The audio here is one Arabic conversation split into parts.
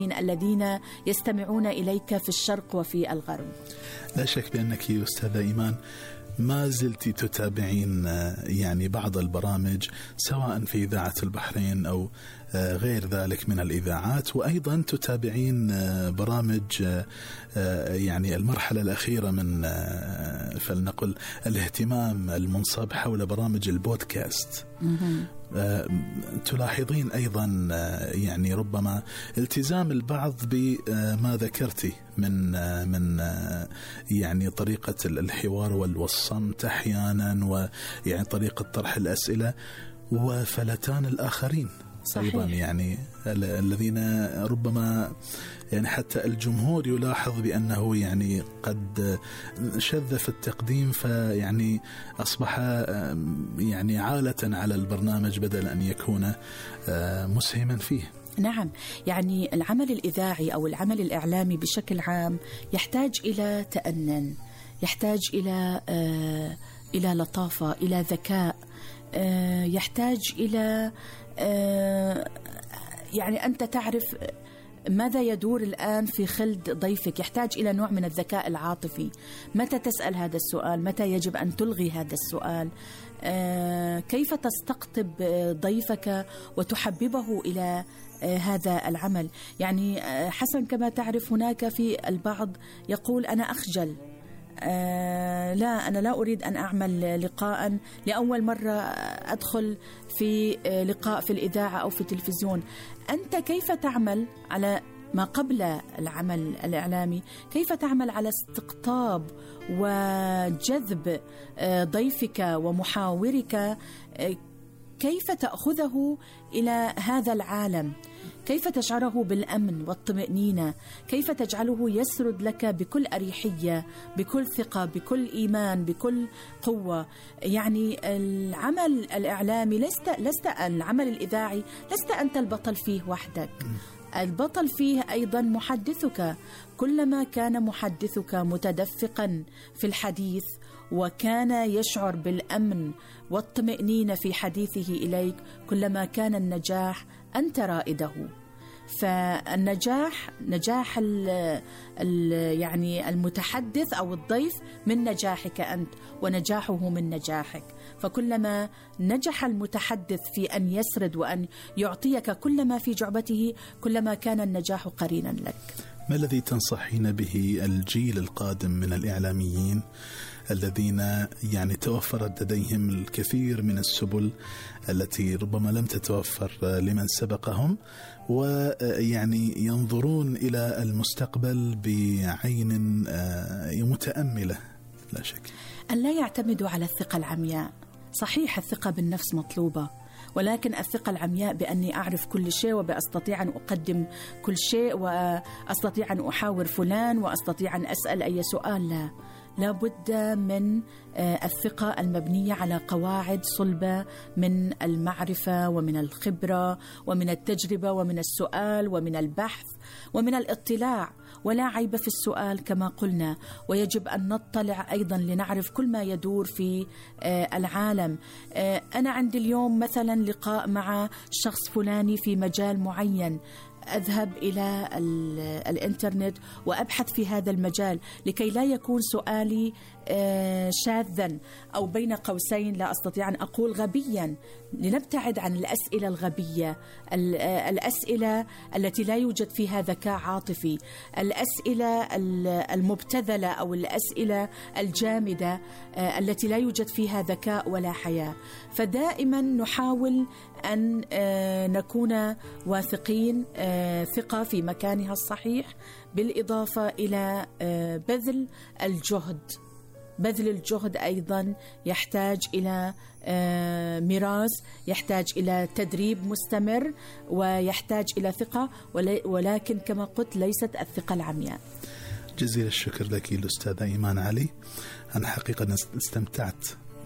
الذين يستمعون إليك في الشرق وفي الغرب؟ لا شك بأنك أستاذة إيمان ما زلت تتابعين يعني بعض البرامج سواء في إذاعة البحرين أو غير ذلك من الإذاعات، وأيضا تتابعين برامج يعني المرحلة الأخيرة من فلنقل الاهتمام المنصب حول برامج البودكاست. تلاحظين أيضا يعني ربما التزام البعض بما ذكرتي من يعني طريقة الحوار والصمت أحيانا، ويعني طريقة طرح الأسئلة وفلتان الآخرين. صحيح. أيضا يعني الذين ربما يعني حتى الجمهور يلاحظ بأنه يعني قد شذ في التقديم، فيعني أصبح يعني عالة على البرنامج بدل أن يكون مسهما فيه. نعم، يعني العمل الإذاعي أو العمل الإعلامي بشكل عام يحتاج إلى تأنن، يحتاج إلى لطافة، إلى ذكاء، يحتاج إلى يعني أنت تعرف ماذا يدور الآن في خلد ضيفك، يحتاج إلى نوع من الذكاء العاطفي. متى تسأل هذا السؤال؟ متى يجب أن تلغي هذا السؤال؟ كيف تستقطب ضيفك وتحببه إلى هذا العمل؟ يعني حسن كما تعرف هناك في البعض يقول أنا أخجل، لا أنا لا أريد أن أعمل لقاء لأول مرة أدخل في لقاء في الإذاعة أو في التلفزيون. أنت كيف تعمل على ما قبل العمل الإعلامي؟ كيف تعمل على استقطاب وجذب ضيفك ومحاورك؟ كيف تأخذه إلى هذا العالم؟ كيف تشعره بالأمن والطمأنينة؟ كيف تجعله يسرد لك بكل أريحية، بكل ثقة، بكل إيمان، بكل قوة؟ يعني العمل الإعلامي لست العمل الإذاعي لست أنت البطل فيه وحدك، البطل فيه أيضا محدثك. كلما كان محدثك متدفقا في الحديث وكان يشعر بالأمن والطمأنينة في حديثه إليك، كلما كان النجاح أنت رائده. فالنجاح نجاح يعني المتحدث أو الضيف من نجاحك أنت، ونجاحه من نجاحك. فكلما نجح المتحدث في أن يسرد وأن يعطيك كل ما في جعبته، كلما كان النجاح قرينا لك. ما الذي تنصحين به الجيل القادم من الإعلاميين الذين يعني توفرت لديهم الكثير من السبل التي ربما لم تتوفر لمن سبقهم، ويعني ينظرون إلى المستقبل بعين متأملة؟ لا شك أن لا يعتمدوا على الثقة العمياء. صحيح الثقة بالنفس مطلوبة، ولكن الثقة العمياء بأني أعرف كل شيء وبأستطيع أن أقدم كل شيء وأستطيع أن أحاور فلان وأستطيع أن أسأل أي سؤال، لا بد من الثقة المبنية على قواعد صلبة من المعرفة ومن الخبرة ومن التجربة ومن السؤال ومن البحث ومن الاطلاع. ولا عيب في السؤال كما قلنا، ويجب أن نطلع أيضا لنعرف كل ما يدور في العالم. أنا عندي اليوم مثلا لقاء مع شخص فلاني في مجال معين، أذهب إلى الإنترنت وأبحث في هذا المجال لكي لا يكون سؤالي شاذا أو بين قوسين لا أستطيع أن أقول غبيا. لنبتعد عن الأسئلة الغبية، الأسئلة التي لا يوجد فيها ذكاء عاطفي، الأسئلة المبتذلة أو الأسئلة الجامدة التي لا يوجد فيها ذكاء ولا حياة. فدائما نحاول أن نكون واثقين، ثقة في مكانها الصحيح، بالإضافة إلى بذل الجهد. بذل الجهد أيضا يحتاج إلى ميراث، يحتاج إلى تدريب مستمر، ويحتاج إلى ثقة، ولكن كما قلت ليست الثقة العمياء. جزيل الشكر لك الأستاذة إيمان علي. أنا حقيقة استمتعت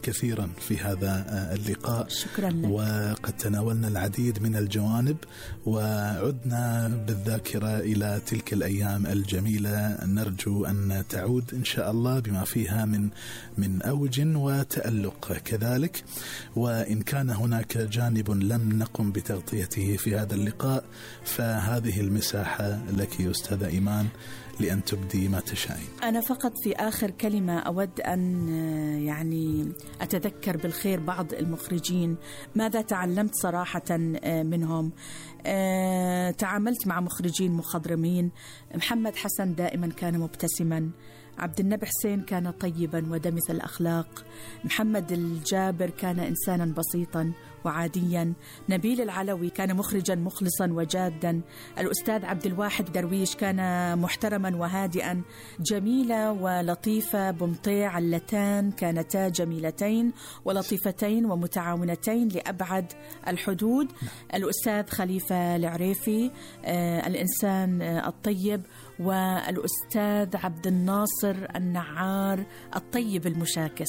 كثيرا في هذا اللقاء. شكرا لك. وقد تناولنا العديد من الجوانب وعدنا بالذاكرة إلى تلك الأيام الجميلة، نرجو أن تعود إن شاء الله بما فيها من أوج وتألق كذلك. وإن كان هناك جانب لم نقم بتغطيته في هذا اللقاء فهذه المساحة لك أستاذة إيمان لأن تبدي ما تشائين. أنا فقط في آخر كلمة أود أن يعني أتذكر بالخير بعض المخرجين ماذا تعلمت صراحة منهم. تعاملت مع مخرجين مخضرمين. محمد حسن دائما كان مبتسما، عبد النبي حسين كان طيبا ودمث الأخلاق، محمد الجابر كان إنسانا بسيطا وعاديا، نبيل العلوي كان مخرجا مخلصا وجادا، الأستاذ عبد الواحد درويش كان محترما وهادئا، جميلة ولطيفة بمطيع اللتان كانتا جميلتين ولطيفتين ومتعاونتين لأبعد الحدود، الأستاذ خليفة العريفي الإنسان الطيب، والأستاذ عبد الناصر النعار الطيب المشاكس.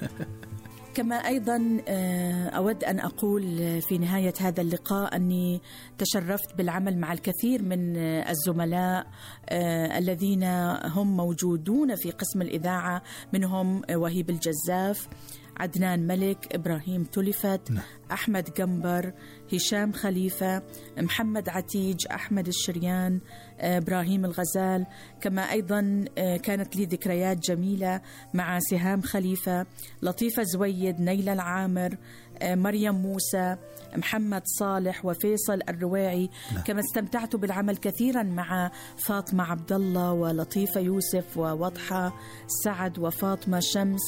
كما أيضا أود أن أقول في نهاية هذا اللقاء أني تشرفت بالعمل مع الكثير من الزملاء الذين هم موجودون في قسم الإذاعة، منهم وهيب الجزاف، عدنان ملك، إبراهيم تلفت، أحمد قنبر، هشام خليفة، محمد عتيج، أحمد الشريان، إبراهيم الغزال. كما أيضا كانت لي ذكريات جميلة مع سهام خليفة، لطيفة زويد، نيلة العامر، مريم موسى، محمد صالح وفيصل الرويعي. كما استمتعت بالعمل كثيرا مع فاطمة عبد الله ولطيفة يوسف ووضحة سعد وفاطمة شمس،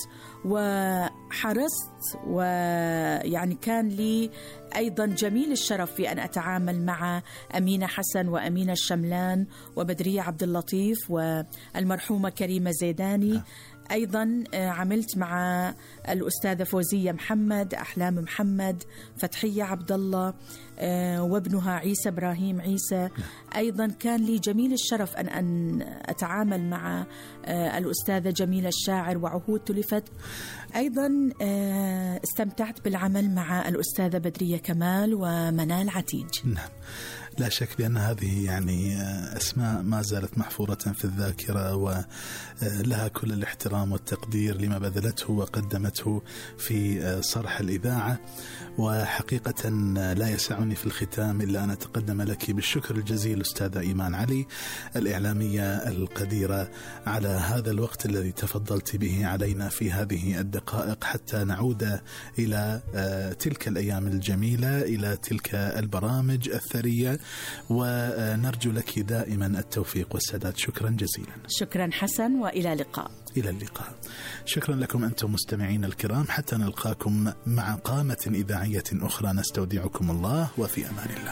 وحرصت ويعني كان لي أيضا جميل الشرف في أن أتعامل مع أمينة حسن وأمينة الشملان وبدرية عبد اللطيف والمرحومة كريمة زيداني. أيضا عملت مع الأستاذة فوزية محمد، أحلام محمد، فتحية عبد الله وابنها عيسى إبراهيم عيسى. أيضا كان لي جميل الشرف أن أتعامل مع الأستاذة جميلة الشاعر وعهود تلفت. أيضا استمتعت بالعمل مع الأستاذة بدرية كمال ومنال عتيج. نعم، لا شك بأن هذه يعني أسماء ما زالت محفورة في الذاكرة ولها كل الاحترام والتقدير لما بذلته وقدمته في صرح الإذاعة. وحقيقة لا يسعني في الختام إلا أن أتقدم لك بالشكر الجزيل أستاذة إيمان علي الإعلامية القديرة على هذا الوقت الذي تفضلت به علينا في هذه الدقائق حتى نعود إلى تلك الأيام الجميلة، إلى تلك البرامج الثرية، ونرجو لك دائما التوفيق والسداد. شكرا جزيلا. شكرا حسن، وإلى اللقاء. إلى اللقاء. شكرا لكم أنتم مستمعين الكرام، حتى نلقاكم مع قامة إذاعية أخرى، نستودعكم الله وفي أمان الله.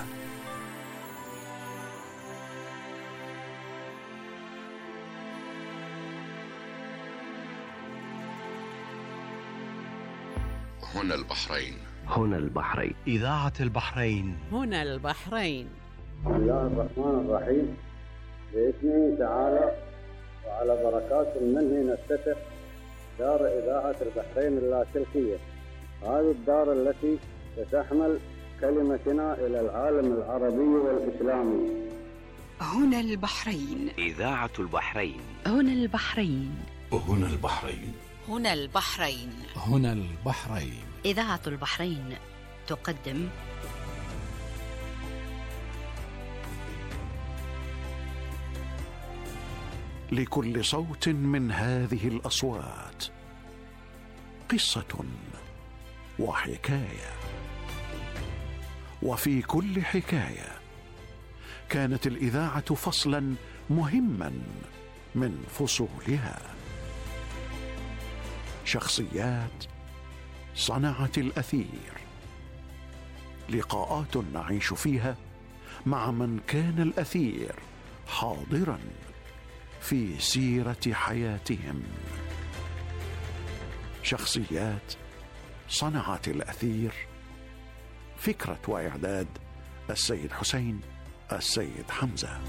هنا البحرين، هنا البحرين، إذاعة البحرين، هنا البحرين. بسم الله الرحمن الرحيم. باسمه تعالى وعلى بركات منه نفتتح دار إذاعة البحرين اللاسلكية، هذه الدار التي ستحمل كلمتنا إلى العالم العربي والإسلامي. هنا البحرين، إذاعة البحرين، هنا البحرين، هنا البحرين، هنا البحرين، هنا البحرين. إذاعة البحرين تقدم لكل صوت من هذه الأصوات قصة وحكاية، وفي كل حكاية كانت الإذاعة فصلا مهما من فصولها. شخصيات صنعت الأثير، لقاءات نعيش فيها مع من كان الأثير حاضرا في سيرة حياتهم. شخصيات صنعت الأثير، فكرة وإعداد السيد حسين السيد حمزة.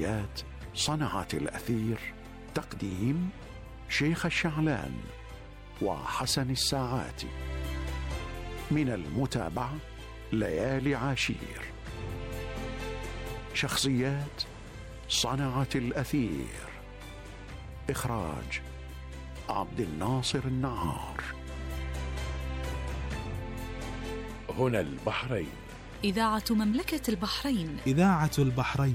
شخصيات صنعت الأثير، تقديم شيخ الشعلان، وحسن الساعات. من المتابعة ليالي عاشير. شخصيات صنعت الأثير. إخراج عبد الناصر النعار. هنا البحرين. إذاعة مملكة البحرين. إذاعة البحرين.